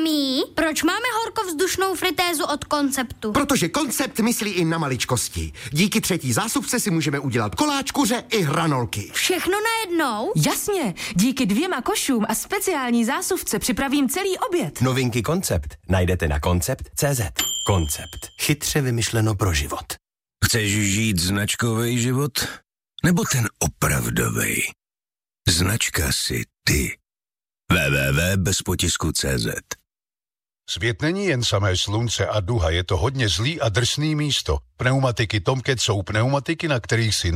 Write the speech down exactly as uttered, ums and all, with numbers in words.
Mami, proč máme horkovzdušnou fritézu od Konceptu? Protože Koncept myslí i na maličkosti. Díky třetí zásuvce si můžeme udělat koláč, kuře i hranolky. Všechno najednou? Jasně, díky dvěma košům a speciální zásuvce připravím celý oběd. Novinky Koncept najdete na koncept tečka cé zet. Koncept. Chytře vymyšleno pro život. Chceš žít značkový život? Nebo ten opravdovej? Značka si ty. w w w tečka bez potisku tečka cé zet. Svět není jen samé slunce a duha, je to hodně zlý a drsný místo. Pneumatiky Tomcat jsou pneumatiky, na kterých si